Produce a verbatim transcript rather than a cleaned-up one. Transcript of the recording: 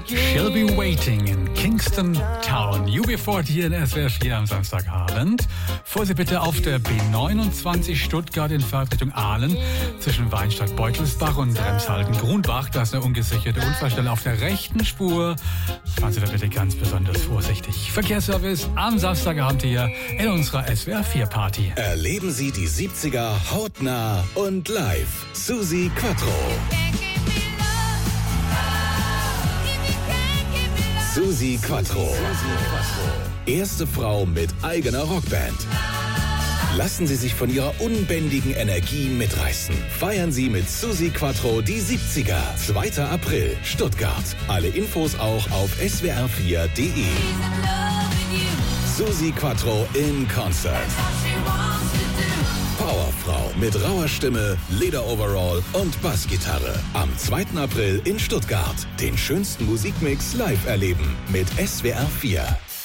She'll Be Waiting in Kingston Town. U B vierzig hier in S W R vier am Samstagabend. Fuhr sie bitte auf der B neunundzwanzig Stuttgart in Fahrtrichtung Aalen zwischen Weinstadt-Beutelsbach und Remshalden-Grunbach. Das ist eine ungesicherte Unfallstelle auf der rechten Spur. Fahren Sie da bitte ganz besonders vorsichtig. Verkehrsservice am Samstagabend hier in unserer S W R vier Party. Erleben Sie die siebziger hautnah und live. Susi Quattro. Susi Quattro. Erste Frau mit eigener Rockband. Lassen Sie sich von ihrer unbändigen Energie mitreißen. Feiern Sie mit Susi Quattro die siebziger. zweiter April, Stuttgart. Alle Infos auch auf s w r vier punkt d e. Susi Quattro in Concert. Powerfrau mit rauer Stimme, Lederoverall und Bassgitarre. Am zweiten April in Stuttgart. Den schönsten Musikmix live erleben mit S W R vier.